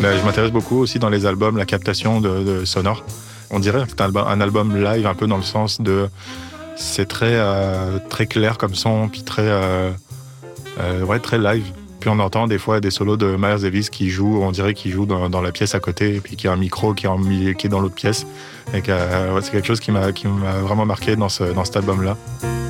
Mais je m'intéresse beaucoup aussi dans les albums, la captation de sonore. On dirait que c'est un album live un peu dans le sens de... C'est très clair comme son, puis très live. Puis on entend des fois des solos de Miles Davis qui joue, on dirait qu'il joue dans la pièce à côté, et puis qu'il y a un micro qui est dans l'autre pièce. Et c'est quelque chose qui m'a vraiment marqué dans cet album-là.